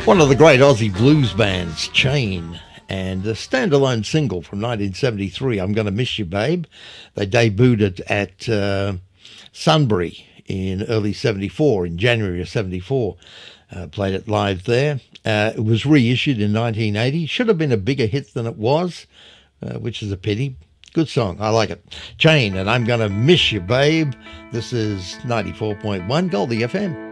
One of the great Aussie blues bands, Chain, and a standalone single from 1973, I'm Gonna Miss You, Babe. They debuted it at Sunbury in early 74, in January of 74. Played it live there. It was reissued in 1980. Should have been a bigger hit than it was, which is a pity. Good song. I like it. Chain, and I'm Gonna Miss You, Babe. This is 94.1 Goldie FM.